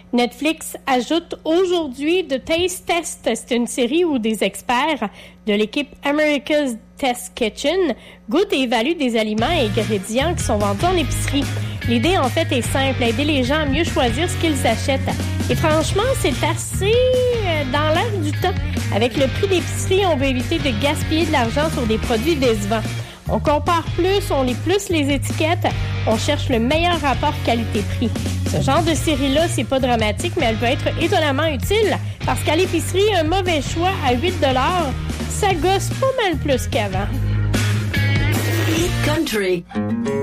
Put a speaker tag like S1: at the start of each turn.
S1: Netflix ajoute aujourd'hui The Taste Test. C'est une série où des experts de l'équipe America's Test Kitchen goûtent et évaluent des aliments et ingrédients qui sont vendus en épicerie. L'idée, en fait, est simple, aider les gens à mieux choisir ce qu'ils achètent. Et franchement, c'est assez dans l'air du temps. Avec le prix d'épicerie, on veut éviter de gaspiller de l'argent sur des produits décevants. On compare plus, on lit plus les étiquettes, on cherche le meilleur rapport qualité-prix. Ce genre de série-là, c'est pas dramatique, mais elle peut être étonnamment utile parce qu'à l'épicerie, un mauvais choix à 8$, ça gosse pas mal plus qu'avant.
S2: Country.